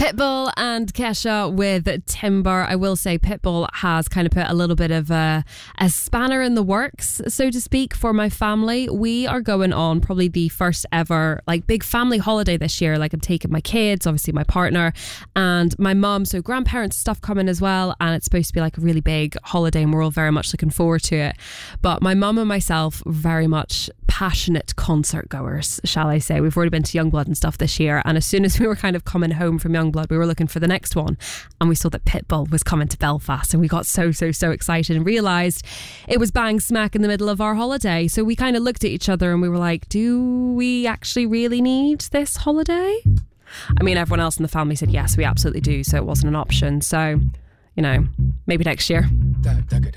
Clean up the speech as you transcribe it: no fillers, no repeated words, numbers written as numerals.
Pitbull and Kesha with Timber. I will say Pitbull has kind of put a little bit of a spanner in the works, so to speak, for my family. We are going on probably the first ever like big family holiday this year. Like I'm taking my kids, obviously my partner and my mum, so grandparents stuff coming as well, and it's supposed to be like a really big holiday and we're all very much looking forward to it. But my mum and myself very much passionate concert goers, shall I say. We've already been to Youngblood and stuff this year, and as soon as we were kind of coming home from Youngblood, we were looking for the next one and we saw that Pitbull was coming to Belfast, and we got so excited and realised it was bang smack in the middle of our holiday. So we kind of looked at each other and we were like, do we actually really need this holiday? I mean, everyone else in the family said yes, we absolutely do, so it wasn't an option. So, you know, maybe next year.